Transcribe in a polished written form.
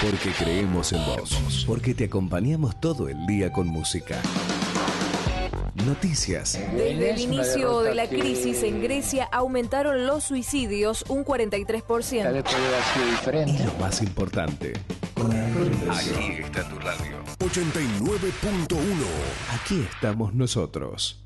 Porque creemos en vos. Porque te acompañamos todo el día con música. Noticias. Desde el inicio de la crisis en Grecia aumentaron los suicidios un 43%. Tal vez podría haber sido diferente. Y lo más importante, con la mejor impresión. Aquí está tu radio. 89.1. Aquí estamos nosotros.